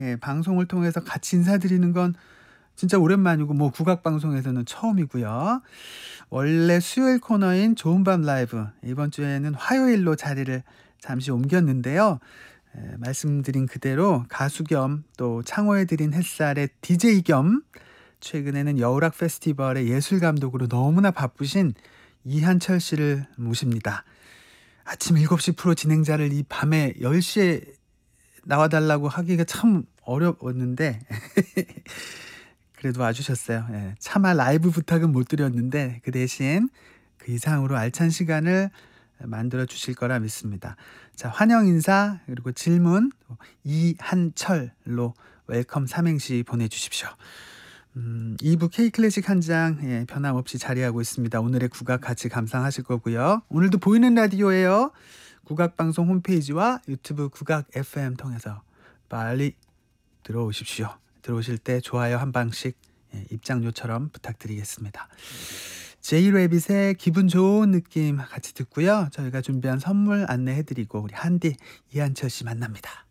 예, 방송을 통해서 같이 인사드리는 건 진짜 오랜만이고 뭐 국악 방송에서는 처음이고요. 원래 수요일 코너인 좋은 밤 라이브 이번 주에는 화요일로 자리를 잠시 옮겼는데요. 말씀드린 그대로 가수 겸 또 창호해 드린 햇살의 DJ 겸 최근에는 여우락 페스티벌의 예술 감독으로 너무나 바쁘신 이한철 씨를 모십니다. 아침 7시 프로 진행자를 이 밤에 10시에 나와 달라고 하기가 참 어려웠는데 그래도 와주셨어요. 예. 차마 라이브 부탁은 못 드렸는데 그 대신 그 이상으로 알찬 시간을 만들어 주실 거라 믿습니다. 자, 환영 인사 그리고 질문 이한철로 웰컴 삼행시 보내주십시오. 2부 K클래식 한 장, 예, 변함없이 자리하고 있습니다. 오늘의 국악 같이 감상하실 거고요. 오늘도 보이는 라디오예요. 국악방송 홈페이지와 유튜브 국악 FM 통해서 빨리 들어오십시오. 들어오실 때 좋아요 한 방씩, 예, 입장료처럼 부탁드리겠습니다. 제이레빗의 기분 좋은 느낌 같이 듣고요. 저희가 준비한 선물 안내해드리고 우리 한디 이한철 씨 만납니다.